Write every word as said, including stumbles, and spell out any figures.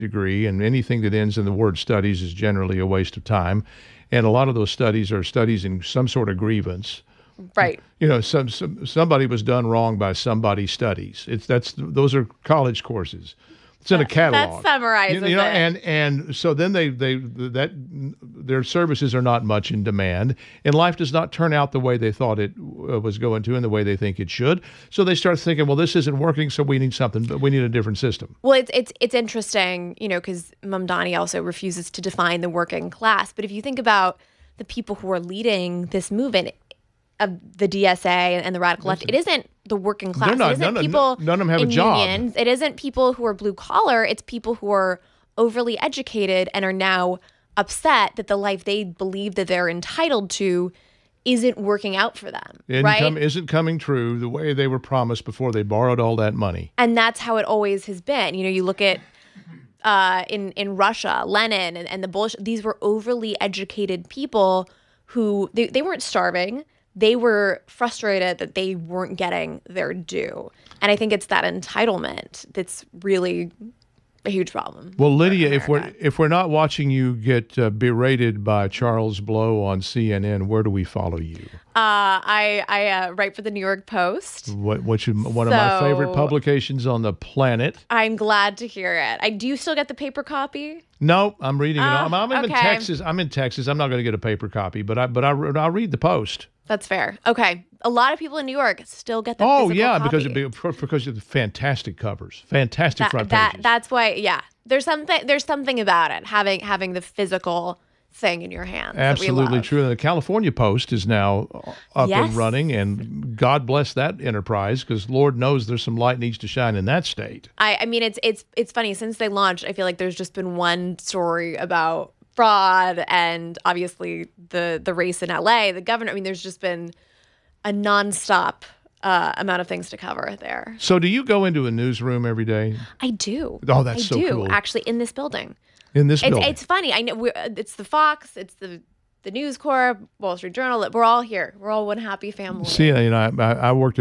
degree, and anything that ends in the word studies is generally a waste of time. And a lot of those studies are studies in some sort of grievance. Right. You know, some, some somebody was done wrong by somebody's studies. It's that's those are college courses. It's in a catalog. That summarizes you, you know, it. And and so then they they that their services are not much in demand, and life does not turn out the way they thought it uh, was going to, and the way they think it should. So they start thinking, well, this isn't working, so we need something. But we need a different system. Well, it's it's it's interesting, you know, because Mamdani also refuses to define the working class. But if you think about the people who are leading this movement of the D S A and the radical left, it isn't the working class. Not, it isn't none, people none of them have in a job. unions. It isn't people who are blue collar. It's people who are overly educated and are now upset that the life they believe that they're entitled to isn't working out for them. Isn't right? com- isn't coming true the way they were promised before they borrowed all that money. And that's how it always has been. You know, you look at uh, in in Russia, Lenin and, and the Bolsheviks. These were overly educated people who they, they weren't starving. They were frustrated that they weren't getting their due. And I think it's that entitlement that's really a huge problem. Well, Lydia, if we're if we're not watching you get uh, berated by Charles Blow on C N N, where do we follow you? Uh, I I uh, write for the New York Post. What which is one of my So- favorite publications on the planet. I'm glad to hear it. I do you still get the paper copy? No, I'm reading it. Oh, I'm, I'm in okay. Texas. I'm in Texas. I'm not going to get a paper copy, but I but I I'll read the Post. That's fair. Okay. A lot of people in New York still get the Oh physical yeah, copy. because it, because of the fantastic covers, fantastic that, front that pages. that's why yeah. There's something there's something about it having having the physical thing in your hands. that we Absolutely love. true. And the California Post is now up Yes. and running, and God bless that enterprise, because Lord knows there's some light needs to shine in that state. I, I mean, it's it's it's funny. Since they launched, I feel like there's just been one story about fraud and obviously the the race in L A, the governor. I mean, there's just been a nonstop uh, amount of things to cover there. So do you go into a newsroom every day? I do. Oh, that's I so do, cool. actually, in this building. In this It's building? it's funny. I know we're, it's the Fox, it's the the News Corp, Wall Street Journal. We're all here. We're all one happy family. See, you know, I, I worked